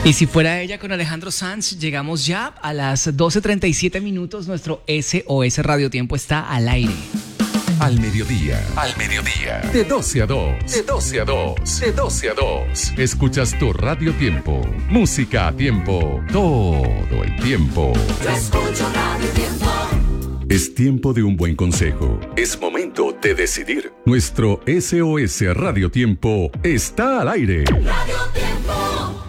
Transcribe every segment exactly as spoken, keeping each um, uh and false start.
Y si fuera ella con Alejandro Sanz, llegamos ya a las doce treinta y siete minutos. Nuestro S O S Radio Tiempo está al aire. Al mediodía, al mediodía, de doce a dos, de doce a dos, de doce a dos. Escuchas tu Radio Tiempo, música a tiempo, todo el tiempo. Yo escucho Radio Tiempo. Es tiempo de un buen consejo. Es momento de decidir. Nuestro S O S Radio Tiempo está al aire. Radio Tiempo.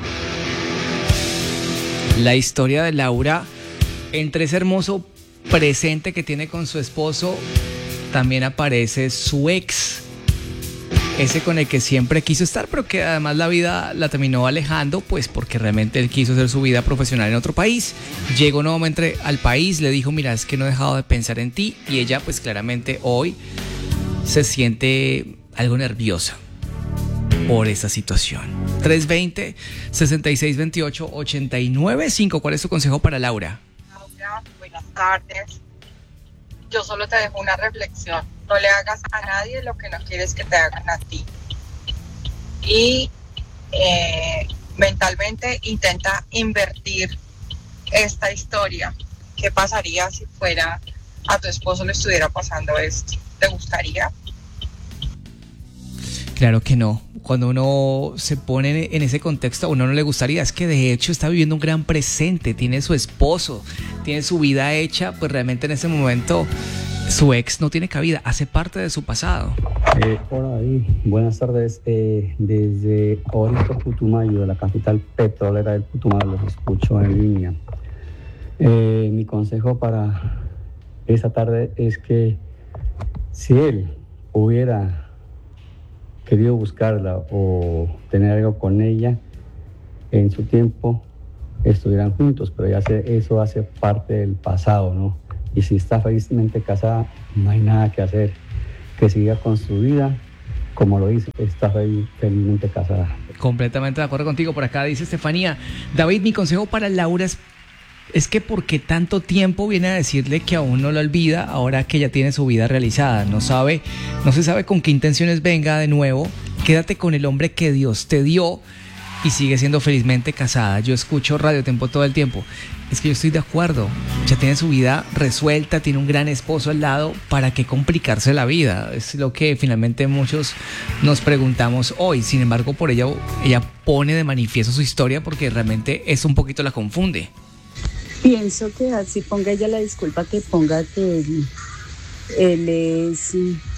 La historia de Laura, entre ese hermoso presente que tiene con su esposo, también aparece su ex, ese con el que siempre quiso estar, pero que además la vida la terminó alejando, pues porque realmente él quiso hacer su vida profesional en otro país. Llegó nuevamente al país, le dijo, mira, es que no he dejado de pensar en ti, y ella pues claramente hoy se siente algo nerviosa por esa situación. tres veinte, sesenta y seis veintiocho, ochenta y nueve cinco. ¿Cuál es tu consejo para Laura? Laura, buenas tardes. Yo solo te dejo una reflexión. No le hagas a nadie lo que no quieres que te hagan a ti. Y eh, mentalmente intenta invertir esta historia. ¿Qué pasaría si fuera a tu esposo le estuviera pasando esto? ¿Te gustaría? Claro que no. Cuando uno se pone en ese contexto, a uno no le gustaría. Es que de hecho está viviendo un gran presente. Tiene su esposo, tiene su vida hecha. Pues realmente en ese momento su ex no tiene cabida. Hace parte de su pasado. Eh, hola David, buenas tardes. Eh, desde Orito, Putumayo, de la capital petrolera del Putumayo, los escucho en línea. Eh, mi consejo para esta tarde es que si él hubiera querido buscarla o tener algo con ella, en su tiempo estuvieran juntos, pero ya se, eso hace parte del pasado, ¿no? Y si está felizmente casada, no hay nada que hacer, que siga con su vida como lo dice, está fel- felizmente casada. Completamente de acuerdo contigo. Por acá dice Estefanía, David, mi consejo para Laura es Es que porque tanto tiempo viene a decirle que aún no lo olvida ahora que ya tiene su vida realizada. No sabe, no se sabe con qué intenciones venga de nuevo. Quédate con el hombre que Dios te dio y sigue siendo felizmente casada. Yo escucho Radio Tiempo todo el tiempo. Es que yo estoy de acuerdo. Ya tiene su vida resuelta, tiene un gran esposo al lado. ¿Para qué complicarse la vida? Es lo que finalmente muchos nos preguntamos hoy. Sin embargo, por ella, ella pone de manifiesto su historia porque realmente eso un poquito la confunde. Pienso que así ponga ella la disculpa, que ponga que él, él es,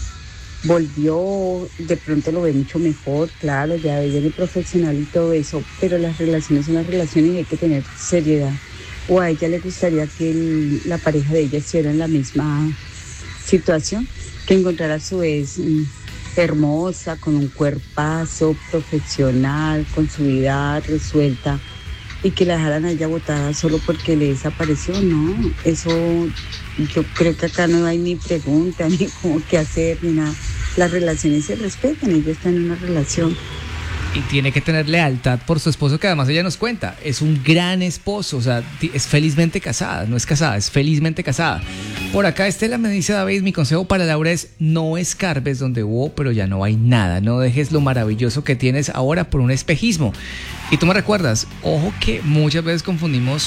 volvió, de pronto lo ve mucho mejor, claro, ya viene profesional y todo eso, pero las relaciones son las relaciones y hay que tener seriedad. O a ella le gustaría que el, la pareja de ella estuviera en la misma situación, que encontrara a su vez hermosa, con un cuerpazo profesional, con su vida resuelta, y que la dejaran a ella botada solo porque le desapareció, no, eso yo creo que acá no hay ni pregunta, ni cómo qué hacer, ni nada. Las relaciones se respetan, ella está en una relación. Y tiene que tener lealtad por su esposo, que además ella nos cuenta, es un gran esposo, o sea, es felizmente casada, no es casada, es felizmente casada. Por acá Estela me dice, David, mi consejo para Laura es no escarbes donde hubo, pero ya no hay nada, no dejes lo maravilloso que tienes ahora por un espejismo. Y tú me recuerdas, ojo que muchas veces confundimos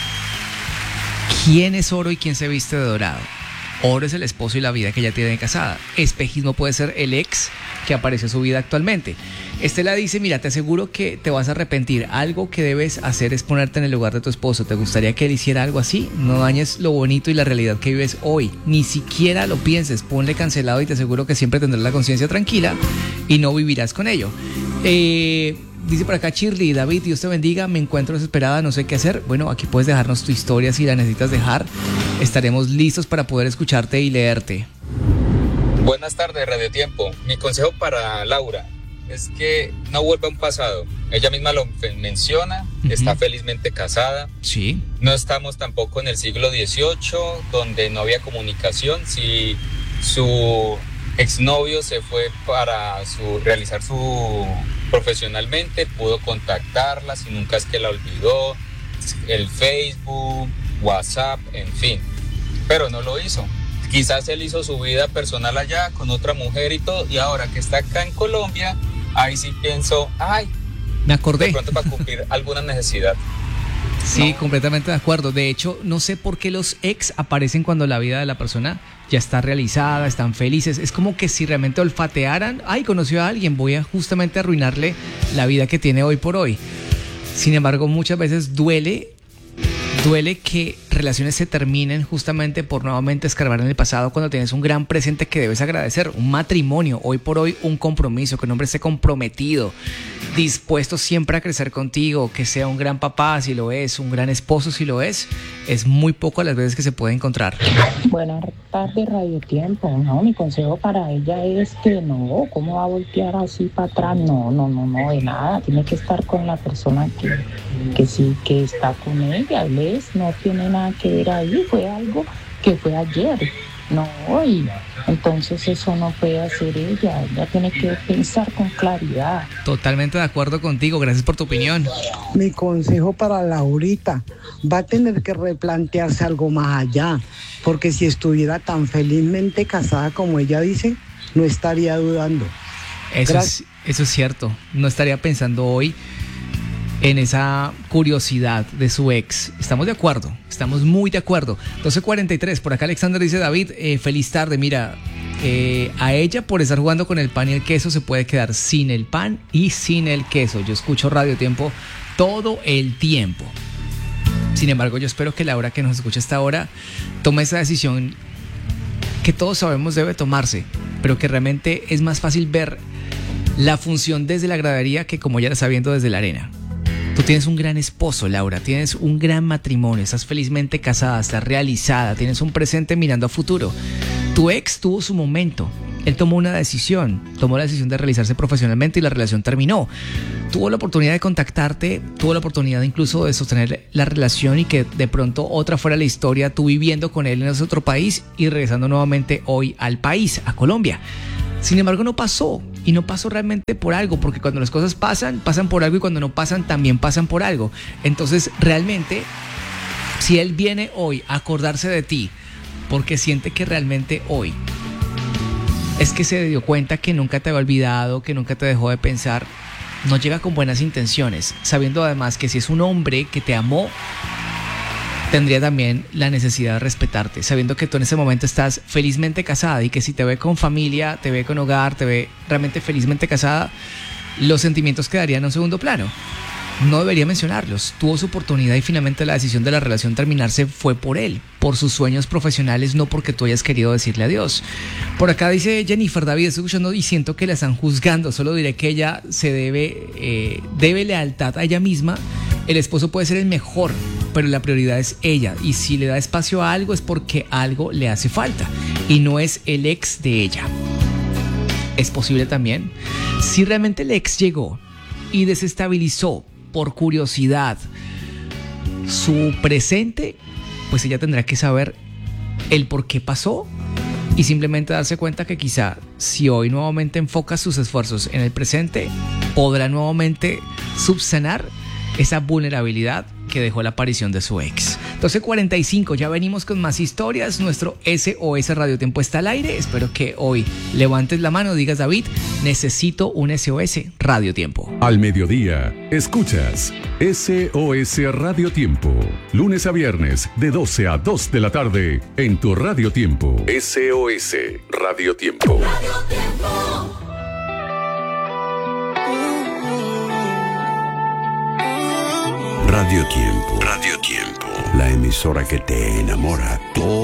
quién es oro y quién se viste de dorado. Oro es el esposo y la vida que ella tiene casada. Espejismo puede ser el ex que apareció en su vida actualmente. Estela dice, mira, te aseguro que te vas a arrepentir. Algo que debes hacer es ponerte en el lugar de tu esposo. ¿Te gustaría que él hiciera algo así? No dañes lo bonito y la realidad que vives hoy. Ni siquiera lo pienses. Ponle cancelado y te aseguro que siempre tendrás la conciencia tranquila y no vivirás con ello. Eh... Dice por acá Shirley, David, Dios te bendiga, me encuentro desesperada, no sé qué hacer. Bueno, aquí puedes dejarnos tu historia si la necesitas dejar. Estaremos listos para poder escucharte y leerte. Buenas tardes, Radio Tiempo. Mi consejo para Laura es que no vuelva a un pasado. Ella misma lo menciona, uh-huh. Está felizmente casada. Sí. No estamos tampoco en el siglo dieciocho, donde no había comunicación. Si su exnovio se fue para su, realizar su profesionalmente, pudo contactarla, si nunca es que la olvidó, el Facebook, WhatsApp, en fin, pero no lo hizo. Quizás él hizo su vida personal allá con otra mujer y todo, y ahora que está acá en Colombia, ahí sí pienso, ay, Me acordé. De pronto para cumplir alguna necesidad. Sí, No. completamente de acuerdo. De hecho, no sé por qué los ex aparecen cuando la vida de la persona ya está realizada, están felices. Es como que si realmente olfatearan, ay, conoció a alguien, voy a justamente arruinarle la vida que tiene hoy por hoy. Sin embargo, muchas veces duele, duele que relaciones se terminen justamente por nuevamente escarbar en el pasado cuando tienes un gran presente que debes agradecer. Un matrimonio, hoy por hoy un compromiso, que un hombre esté comprometido, dispuesto siempre a crecer contigo, que sea un gran papá si lo es, un gran esposo si lo es, es muy poco a las veces que se puede encontrar. Buenas tardes, Radio Tiempo. No, mi consejo para ella es que no, ¿cómo va a voltear así para atrás? No, no, no, no, de nada. Tiene que estar con la persona que, que sí, que está con ella. ¿Ves? No tiene nada que ver ahí. Fue algo que fue ayer, no hoy. Entonces eso no puede hacer ella. Ella tiene que pensar con claridad. Totalmente de acuerdo contigo. Gracias por tu opinión. Mi consejo para Laurita, va a tener que replantearse algo más allá, porque si estuviera tan felizmente casada como ella dice, no estaría dudando. Eso es, eso es cierto. No estaría pensando hoy en esa curiosidad de su ex. Estamos de acuerdo, estamos muy de acuerdo. doce cuarenta y tres, por acá Alexander dice: David, eh, feliz tarde, mira, eh, a ella por estar jugando con el pan y el queso se puede quedar sin el pan y sin el queso. Yo escucho Radio Tiempo todo el tiempo. Sin embargo, yo espero que Laura, que nos escucha hasta ahora, tome esa decisión que todos sabemos debe tomarse, pero que realmente es más fácil ver la función desde la gradería que como ya la está viendo desde la arena. Tú tienes un gran esposo, Laura, tienes un gran matrimonio, estás felizmente casada, estás realizada, tienes un presente mirando a futuro. Tu ex tuvo su momento, él tomó una decisión, tomó la decisión de realizarse profesionalmente y la relación terminó. Tuvo la oportunidad de contactarte, tuvo la oportunidad incluso de sostener la relación y que de pronto otra fuera la historia, tú viviendo con él en ese otro país y regresando nuevamente hoy al país, a Colombia. Sin embargo, no pasó, y no pasó realmente por algo, porque cuando las cosas pasan, pasan por algo, y cuando no pasan, también pasan por algo. Entonces, realmente, si él viene hoy a acordarse de ti, porque siente que realmente hoy es que se dio cuenta que nunca te había olvidado, que nunca te dejó de pensar, no llega con buenas intenciones, sabiendo además que si es un hombre que te amó, tendría también la necesidad de respetarte, sabiendo que tú en ese momento estás felizmente casada y que si te ve con familia, te ve con hogar, te ve realmente felizmente casada, los sentimientos quedarían en un segundo plano. No debería mencionarlos. Tuvo su oportunidad y finalmente la decisión de la relación terminarse fue por él, por sus sueños profesionales, no porque tú hayas querido decirle adiós. Por acá dice Jennifer: David, estoy escuchando y siento que la están juzgando. Solo diré que ella se debe, eh, debe lealtad a ella misma. El esposo puede ser el mejor, pero la prioridad es ella. Y si le da espacio a algo es porque algo le hace falta y no es el ex de ella. Es posible también, si realmente el ex llegó y desestabilizó por curiosidad su presente, pues ella tendrá que saber el por qué pasó y simplemente darse cuenta que quizá si hoy nuevamente enfoca sus esfuerzos en el presente, podrá nuevamente subsanar esa vulnerabilidad que dejó la aparición de su ex. doce cuarenta y cinco, ya venimos con más historias. Nuestro S O S Radio Tiempo está al aire. Espero que hoy levantes la mano, digas: David, necesito un S O S Radio Tiempo. Al mediodía, escuchas S O S Radio Tiempo. Lunes a viernes, de doce a dos de la tarde, en tu Radio Tiempo. S O S Radio Tiempo. Radio Tiempo. Radio Tiempo. Radio Tiempo. La emisora que te enamora todo